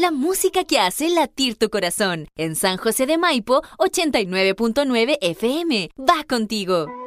la música que hace latir tu corazón. En San José de Maipo, 89.9 FM. Va contigo.